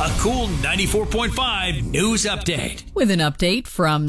A cool 94.5 news update. With an update from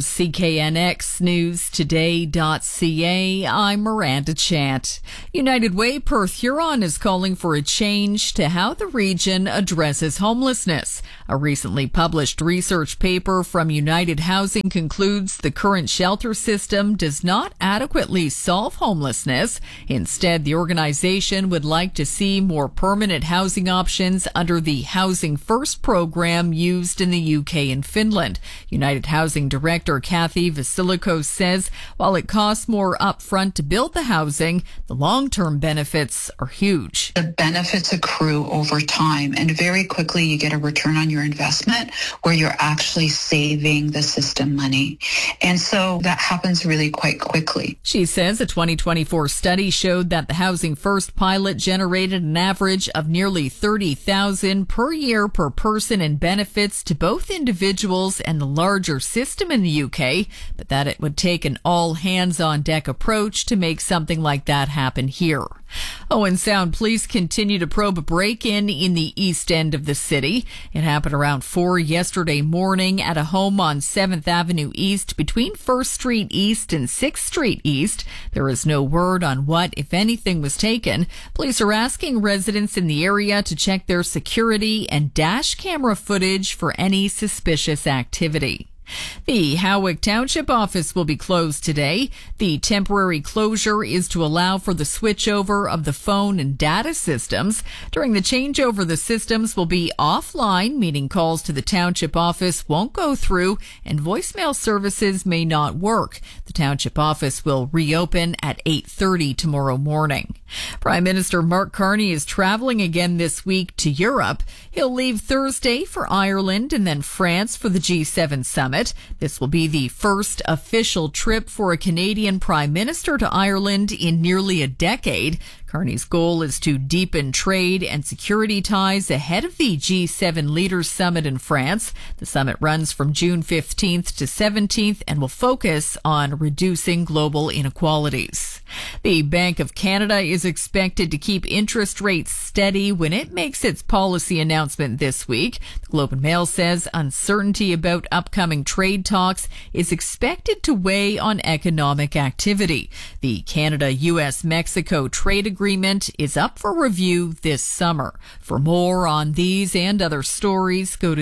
CKNXNewsToday.ca, I'm Miranda Chant. United Way Perth Huron is calling for a change to how the region addresses homelessness. A recently published research paper from United Housing concludes the current shelter system does not adequately solve homelessness. Instead, the organization would like to see more permanent housing options under the Housing First program used in the UK and Finland. United Housing Director Kathy Vasilikos says while it costs more upfront to build the housing, the long-term benefits are huge. The benefits accrue over time, and very quickly you get a return on your investment where you're actually saving the system money. And so that happens really quite quickly. She says a 2024 study showed that the Housing First pilot generated an average of nearly $30,000 per year per person in benefits to both individuals and the larger system in the UK, but that it would take an all-hands-on-deck approach to make something like that happen here. Owen Sound police continue to probe a break-in in the east end of the city. It happened around 4 yesterday morning at a home on 7th Avenue East between 1st Street East and 6th Street East. There is no word on what, if anything, was taken. Police are asking residents in the area to check their security and dash camera footage for any suspicious activity. The Howick Township office will be closed today. The temporary closure is to allow for the switchover of the phone and data systems. During the changeover, the systems will be offline, meaning calls to the township office won't go through and voicemail services may not work. The township office will reopen at 8:30 tomorrow morning. Prime Minister Mark Carney is traveling again this week to Europe. He'll leave Thursday for Ireland and then France for the G7 summit. This will be the first official trip for a Canadian Prime Minister to Ireland in nearly a decade. Carney's goal is to deepen trade and security ties ahead of the G7 Leaders Summit in France. The summit runs from June 15th to 17th and will focus on reducing global inequalities. The Bank of Canada is expected to keep interest rates steady when it makes its policy announcement this week. The Globe and Mail says uncertainty about upcoming trade talks is expected to weigh on economic activity. The Canada-US-Mexico trade agreement is up for review this summer. For more on these and other stories, go to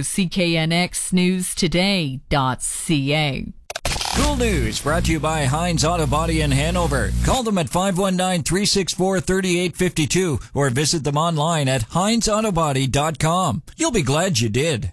CKNXNewsToday.ca. Cool News brought to you by Heinz Auto Body in Hanover. Call them at 519-364-3852 or visit them online at HeinzAutobody.com. You'll be glad you did.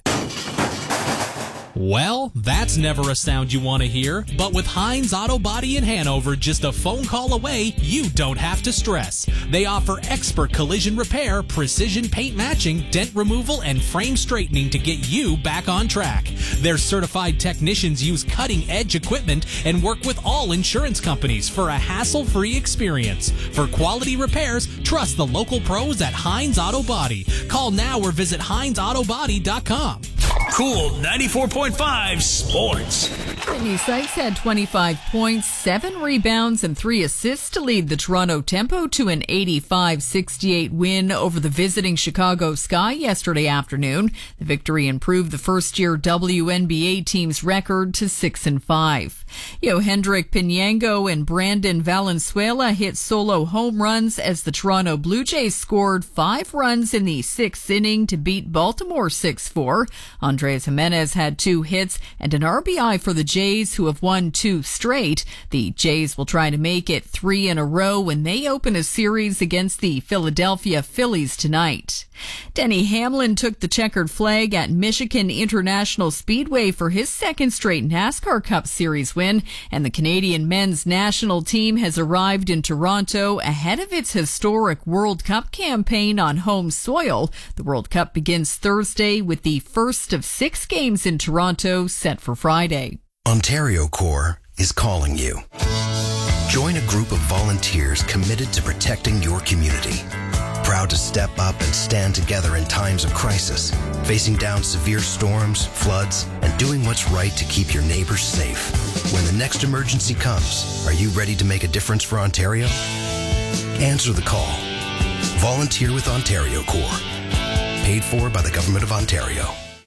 Well, that's never a sound you want to hear, but with Heinz Auto Body in Hanover, just a phone call away, you don't have to stress. They offer expert collision repair, precision paint matching, dent removal, and frame straightening to get you back on track. Their certified technicians use cutting-edge equipment and work with all insurance companies for a hassle-free experience. For quality repairs, trust the local pros at Heinz Auto Body. Call now or visit HeinzAutoBody.com. Cool 94.5 Sports. Sydney Sykes had 25 points, 7 rebounds, and 3 assists to lead the Toronto Tempo to an 85-68 win over the visiting Chicago Sky yesterday afternoon. The victory improved the first-year WNBA team's record to 6-5. Yohendrick Pinyango and Brandon Valenzuela hit solo home runs as the Toronto Blue Jays scored 5 runs in the 6th inning to beat Baltimore 6-4. Andres Jimenez had 2 hits and an RBI for the Jays, who have won 2 straight. The Jays will try to make it 3 in a row when they open a series against the Philadelphia Phillies tonight. Denny Hamlin took the checkered flag at Michigan International Speedway for his 2nd straight NASCAR Cup Series win, and the Canadian men's national team has arrived in Toronto ahead of its historic World Cup campaign on home soil. The World Cup begins Thursday with the first of 6 games in Toronto set for Friday. Ontario Corps is calling you. Join a group of volunteers committed to protecting your community. Proud to step up and stand together in times of crisis, facing down severe storms, floods, and doing what's right to keep your neighbors safe. When the next emergency comes, are you ready to make a difference for Ontario? Answer the call. Volunteer with Ontario Corps. Paid for by the Government of Ontario.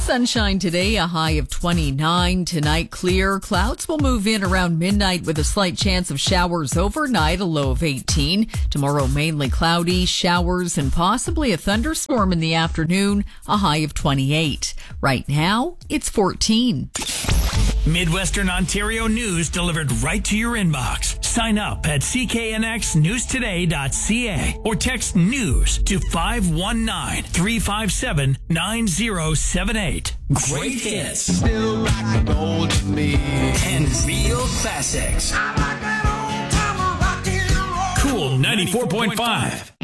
Sunshine today, a high of 29. Tonight, clear. Clouds will move in around midnight with a slight chance of showers overnight, a low of 18. Tomorrow, mainly cloudy, showers, and possibly a thunderstorm in the afternoon, a high of 28. Right now, it's 14. Midwestern Ontario news delivered right to your inbox. Sign up at cknxnewstoday.ca or text news to 519-357-9078. Great hits. Still like the gold to me. And real classics. Cool 94.5.